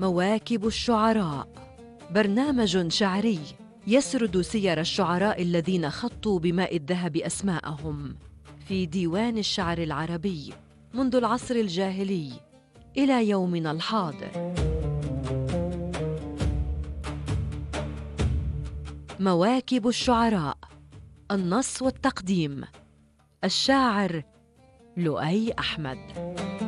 مواكب الشعراء، برنامج شعري يسرد سير الشعراء الذين خطوا بماء الذهب أسماءهم في ديوان الشعر العربي منذ العصر الجاهلي إلى يومنا الحاضر. مواكب الشعراء، النص والتقديم الشاعر لؤي أحمد.